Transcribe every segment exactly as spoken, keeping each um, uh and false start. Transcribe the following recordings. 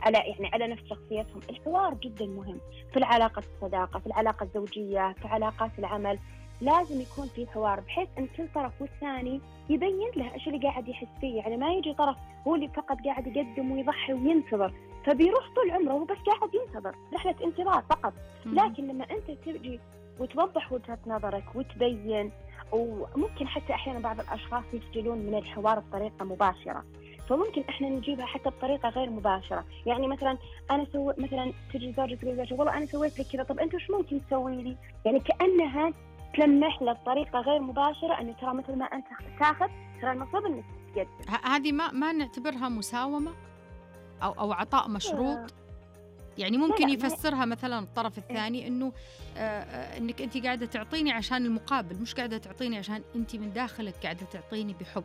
على يعني على نفس شخصيتهم. الحوار جدا مهم في العلاقة الصداقة، في العلاقة الزوجية، في علاقات العمل. لازم يكون في حوار بحيث أن كل طرف والثاني يبين له إيش اللي قاعد يحس فيه. يعني ما يجي طرف هو اللي فقط قاعد يقدم ويضحي وينتظر، فبيروح طول عمره هو بس قاعد ينتظر، رحلة انتظار فقط. لكن لما أنت تجي وتوضح وجهة نظرك وتبين، وممكن حتى أحيانا بعض الأشخاص يخجلون من الحوار بطريقة مباشرة، فممكن إحنا نجيبها حتى بطريقة غير مباشرة. يعني مثلا أنا سوي مثلا تجي زوجة تقول زوجة والله أنا سويت لك كذا، طب أنت وش ممكن تسوي لي؟ يعني كأنها تلمح له بطريقة غير مباشرة أنه ترى مثل ما أنت تاخذ ترى المفروض أنك تقدم. هذه ما ما نعتبرها مساومة أو أو عطاء مشروط؟ يعني ممكن يفسرها مثلا الطرف الثاني إنه آه إنك أنت قاعدة تعطيني عشان المقابل، مش قاعدة تعطيني عشان أنت من داخلك قاعدة تعطيني بحب.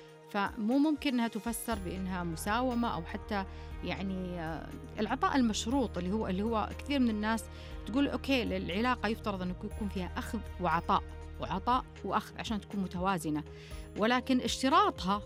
فمو ممكن أنها تفسر بأنها مساومة أو حتى يعني آه العطاء المشروط اللي هو اللي هو كثير من الناس تقول أوكي العلاقة يفترض أنه يكون فيها أخذ وعطاء وعطاء وأخذ عشان تكون متوازنة، ولكن اشتراطها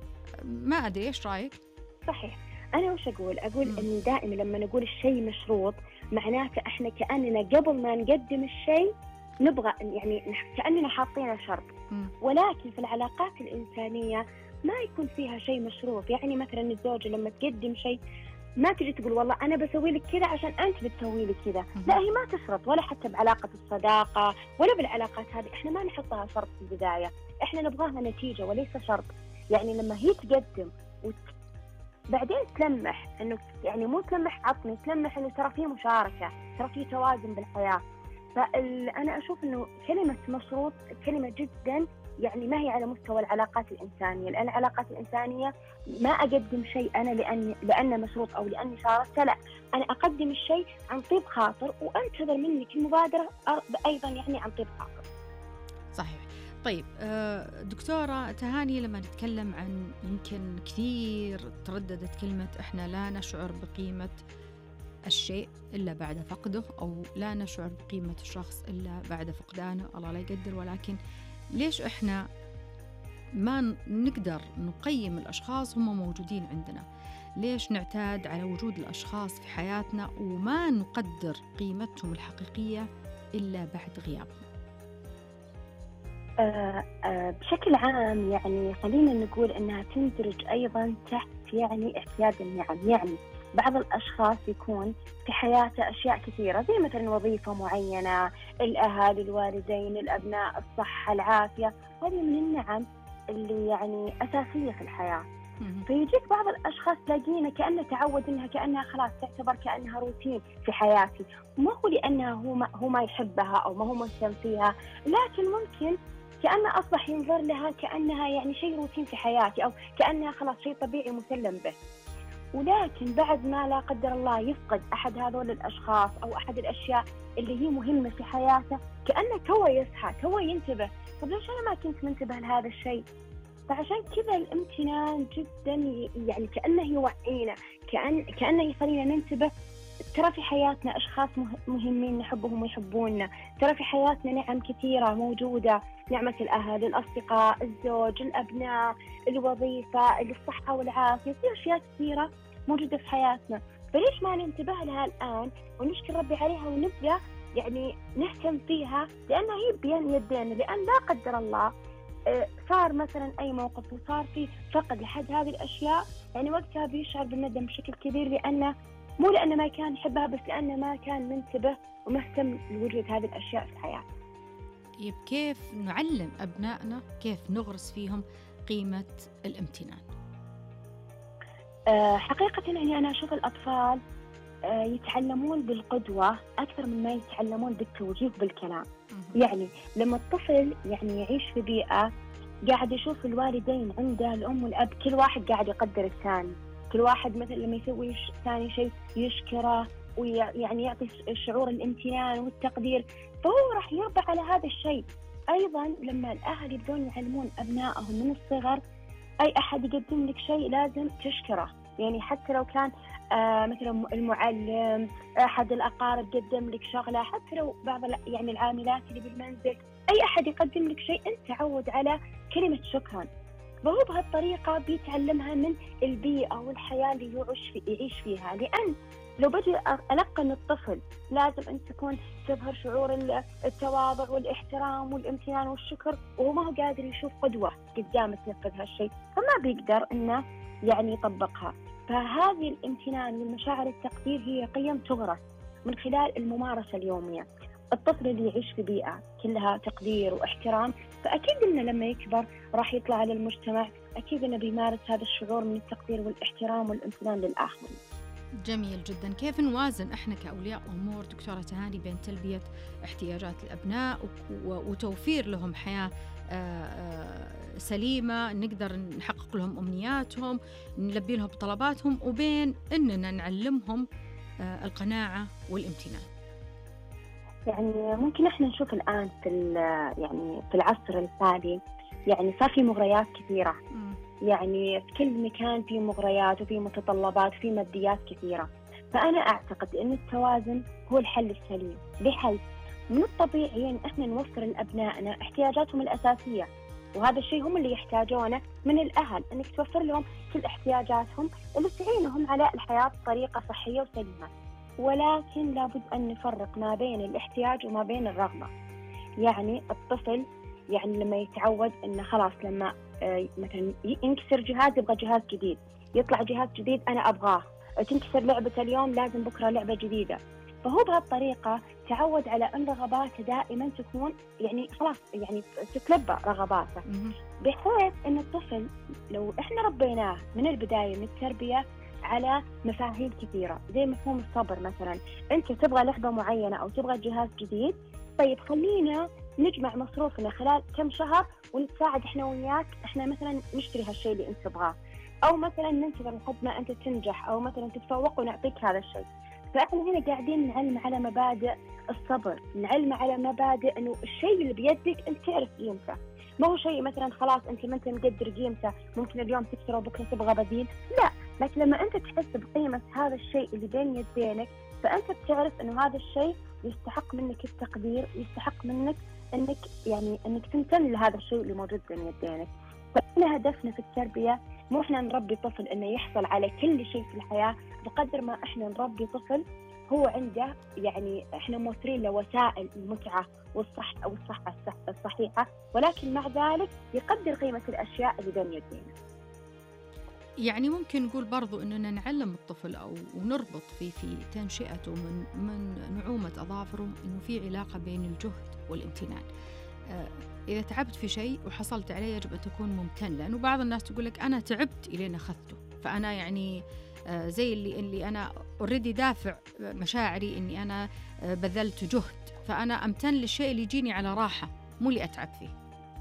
ما أدري. إيش رأيك؟ صحيح. أنا وش أقول؟ أقول م. إن دائما لما نقول الشيء مشروط معناته إحنا كأننا قبل ما نقدم الشيء نبغى يعني كأننا حاطين شرط. م. ولكن في العلاقات الإنسانية ما يكون فيها شيء مشروط. يعني مثلا الزوجة لما تقدم شيء ما تجي تقول والله أنا بسوي لك كذا عشان أنت بتسوي لي كذا، لا هي ما تشرط. ولا حتى بعلاقة الصداقة ولا بالعلاقات هذه إحنا ما نحطها شرط في البداية، إحنا نبغاها نتيجة وليس شرط. يعني لما هي تقدم وت... بعدين تلمح إنه يعني مو تلمح عطني، تلمح إنه ترى في مشاركة، ترى في توازن بالحياة. فأنا أشوف إنه كلمة مشروط كلمة جدا يعني ما هي على مستوى العلاقات الإنسانية، لأن العلاقات الإنسانية ما أقدم شيء أنا لأن لأنه مشروط أو لأني شاركت، لا أنا أقدم الشيء عن طيب خاطر وأنتظر منك المبادرة أيضا يعني عن طيب خاطر. صحيح. طيب دكتورة تهاني، لما نتكلم عن يمكن كثير ترددت كلمة إحنا لا نشعر بقيمة الشيء إلا بعد فقده، أو لا نشعر بقيمة الشخص إلا بعد فقدانه، الله لا يقدر. ولكن ليش إحنا ما نقدر نقيم الأشخاص هم موجودين عندنا؟ ليش نعتاد على وجود الأشخاص في حياتنا وما نقدر قيمتهم الحقيقية إلا بعد غيابهم؟ آه آه بشكل عام يعني خلينا نقول أنها تندرج أيضا تحت يعني اعتياد النعم. يعني بعض الأشخاص يكون في حياته أشياء كثيرة زي مثلا وظيفة معينة، الأهالي، الوالدين، الأبناء، الصحة، العافية، هذه من النعم اللي يعني أساسية في الحياة. فيجيك بعض الأشخاص تلاقينا كأنه تعود إنها كأنها خلاص تعتبر كأنها روتين في حياتي، ما هو لأنها هو ما, هو ما يحبها أو ما هو مهتم فيها، لكن ممكن كأنه أصبح ينظر لها كأنها يعني شيء روتين في حياتي أو كأنها خلاص شيء طبيعي مسلم به. ولكن بعد ما لا قدر الله يفقد أحد هذول الأشخاص أو أحد الأشياء اللي هي مهمة في حياته كأنه توه يصحى توه ينتبه، طب ليش أنا ما كنت منتبه لهذا الشيء؟ فعشان كذا الامتنان جدا يعني كأنه يوعينا، كأن كأنه يخلينا ننتبه ترى في حياتنا أشخاص مهمين نحبهم ويحبوننا، ترى في حياتنا نعم كثيرة موجودة، نعمة الأهل، الأصدقاء، الزوج، الأبناء، الوظيفة، الصحة والعافية، في أشياء كثيرة موجودة في حياتنا. فليش ما ننتبه لها الآن ونشكر ربي عليها ونبدأ يعني نهتم فيها، لأنها هي بين يدينا. لأن لا قدر الله صار مثلا أي موقف وصار في فقد لحد هذه الأشياء، يعني وقتها بيشعر بالندم بشكل كبير، لأنه مو لأنه ما كان يحبها بس لأنه ما كان منتبه ومهتم لوجود هذه الأشياء في الحياة. طيب كيف نعلم أبنائنا، كيف نغرس فيهم قيمة الامتنان؟ أه حقيقة يعني أنا أشوف الأطفال أه يتعلمون بالقدوة أكثر من ما يتعلمون بالتوجيه بالكلام. يعني لما الطفل يعني يعيش في بيئة قاعد يشوف الوالدين عنده الأم والأب كل واحد قاعد يقدر الثاني، كل واحد مثل لما يسوي ثاني شيء يشكره ويعني يعطي شعور الامتنان والتقدير، فهو راح يربى على هذا الشيء. أيضا لما الأهل يبدون يعلمون أبنائهم من الصغر أي أحد يقدم لك شيء لازم تشكره، يعني حتى لو كان آه مثلا المعلم، أحد الأقارب قدم لك شغلة، حتى لو بعض يعني العاملات اللي بالمنزل، أي أحد يقدم لك شيء أنت تعود على كلمة شكرا. فهو بهالطريقة بيتعلمها من البيئة والحياة اللي يعيش في يعيش فيها. لأن لو بدي ألقن الطفل لازم أن تكون تظهر شعور التواضع والاحترام والامتنان والشكر، وهو ما هو قادر يشوف قدوة قدامه تنفذ هالشيء، فما بيقدر إنه يعني يطبقها. فهذه الامتنان والمشاعر التقدير هي قيم تغرس من خلال الممارسة اليومية. الطفل اللي يعيش في بيئة كلها تقدير واحترام، فأكيد إنه لما يكبر راح يطلع على المجتمع، أكيد إنه بيمارس هذا الشعور من التقدير والاحترام والامتنان للآخرين. جميل جدا. كيف نوازن احنا كأولياء أمور دكتورة تهاني بين تلبية احتياجات الأبناء وتوفير لهم حياة سليمة، نقدر نحقق لهم أمنياتهم، نلبي لهم طلباتهم، وبين أننا نعلمهم القناعة والامتنان؟ يعني ممكن احنا نشوف الآن في يعني في العصر الحالي يعني صار في مغريات كثيرة، م. يعني في كل مكان في مغريات وفي متطلبات وفي ماديات كثيرة. فأنا أعتقد أن التوازن هو الحل السليم، بحيث من الطبيعي أن احنا نوفر لأبنائنا احتياجاتهم الأساسية، وهذا الشيء هم اللي يحتاجونه من الأهل، أنك توفر لهم كل احتياجاتهم اللي تعينهم على الحياة بطريقة صحية وسليمة. ولكن لابد أن نفرق ما بين الاحتياج وما بين الرغبة. يعني الطفل يعني لما يتعود أنه خلاص لما مثلا ينكسر جهاز يبغى جهاز جديد، يطلع جهاز جديد أنا أبغاه، تنكسر لعبة اليوم لازم بكرة لعبة جديدة. فهو بهالطريقة تعود على أن رغباته دائما تكون يعني خلاص يعني تتلبى رغباته، بحيث أن الطفل لو إحنا ربيناه من البداية من التربية على مفاهيم كثيرة زي مفهوم الصبر. مثلا أنت تبغى لعبة معينة أو تبغى جهاز جديد، طيب خلينا نجمع مصروفنا خلال كم شهر ونتساعد إحنا وياك، إحنا مثلا نشتري هالشيء اللي أنت تبغاه، أو مثلا ننتظر لحد ما أنت تنجح أو مثلا تتفوق ونعطيك هذا الشيء. فإحنا هنا قاعدين نعلم على مبادئ الصبر، نعلم على مبادئ إنه الشيء اللي بيدك أنت تعرف قيمته، ما هو شيء مثلا خلاص أنت ما أنت مقدر قيمته ممكن اليوم تكسره وبكرة تبغى بديل، لا. لكن لما أنت تحس بقيمة هذا الشيء اللي بين يدينك، فأنت بتعرف إنه هذا الشيء يستحق منك التقدير، يستحق منك إنك يعني إنك تمتن لهذا الشيء اللي موجود بين يدينك. فإحنا هدفنا في التربية مو إحنا نربي طفل إنه يحصل على كل شيء في الحياة، بقدر ما إحنا نربي طفل هو عنده يعني إحنا موفرين له وسائل المتعة والصح أو الصحة الصحيحة، ولكن مع ذلك يقدر قيمة الأشياء اللي بين يدينا. يعني ممكن نقول برضو أننا نعلم الطفل أو ونربط في في تنشئته من من نعومة أظافره إنه في علاقة بين الجهد والامتنان. آه إذا تعبت في شيء وحصلت عليه يجب أن تكون ممتن، لأنه بعض الناس تقول لك أنا تعبت إلين أخذته، فأنا يعني آه زي اللي اللي أنا أوريدي دافع مشاعري إني أنا آه بذلت جهد، فأنا أمتن للشيء اللي يجيني على راحة مو اللي أتعب فيه.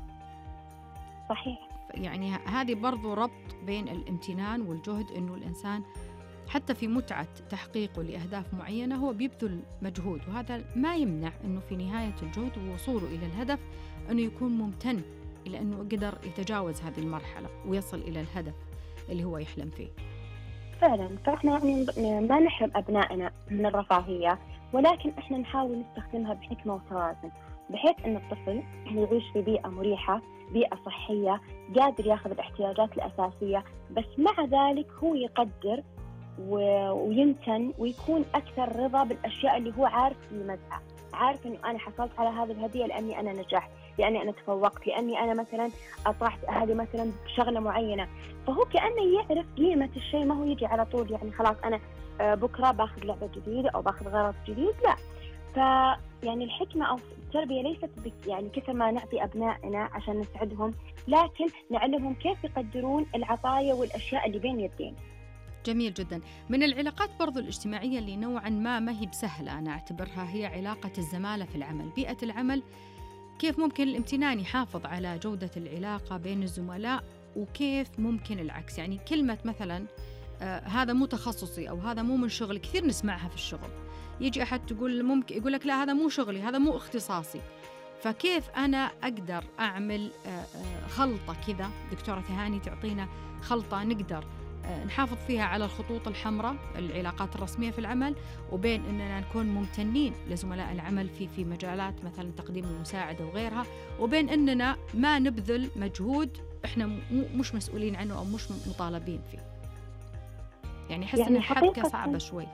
صحيح. يعني هذه برضو ربط بين الامتنان والجهد، إنه الإنسان حتى في متعة تحقيقه لأهداف معينة هو بيبذل مجهود، وهذا ما يمنع أنه في نهاية الجهد ووصوله إلى الهدف أنه يكون ممتن إلى أنه قدر يتجاوز هذه المرحلة ويصل إلى الهدف اللي هو يحلم فيه. فعلا. فإحنا يعني ما نحرم أبنائنا من الرفاهية، ولكن إحنا نحاول نستخدمها بحكمة وتوازن، بحيث أن الطفل يعيش في بيئة مريحة، بيئة صحية، قادر ياخذ الاحتياجات الأساسية، بس مع ذلك هو يقدر ويمتن ويكون أكثر رضا بالأشياء اللي هو عارف قيمتها، عارف إنه أنا حصلت على هذه الهدية لأني أنا نجحت، لأني أنا تفوقت، لأني أنا مثلا أطرحت أهلي مثلا بشغلة معينة. فهو كأنه يعرف قيمة الشيء، ما هو يجي على طول يعني خلاص أنا بكرة باخذ لعبة جديدة أو باخذ غرض جديد، لا. فيعني الحكمة أو التربية ليست يعني كثر ما نعطي أبنائنا عشان نسعدهم، لكن نعلمهم كيف يقدرون العطايا والأشياء اللي بين يدين. جميل جدا. من العلاقات برضو الاجتماعية اللي نوعا ما ما هي بسهلة أنا أعتبرها هي علاقة الزمالة في العمل، بيئة العمل. كيف ممكن الامتنان يحافظ على جودة العلاقة بين الزملاء، وكيف ممكن العكس؟ يعني كلمة مثلا آه هذا مو تخصصي أو هذا مو من شغلي، كثير نسمعها في الشغل. يجي أحد تقول ممكن يقول لك لا هذا مو شغلي، هذا مو اختصاصي. فكيف أنا أقدر أعمل خلطة كذا دكتورة تهاني تعطينا خلطة نقدر نحافظ فيها على الخطوط الحمراء العلاقات الرسمية في العمل، وبين أننا نكون ممتنين لزملاء العمل في في مجالات مثلا تقديم المساعدة وغيرها، وبين أننا ما نبذل مجهود إحنا م- مش مسؤولين عنه أو مش مطالبين فيه. يعني أحس إن يعني الحبكة حقيقة صعبة شوي.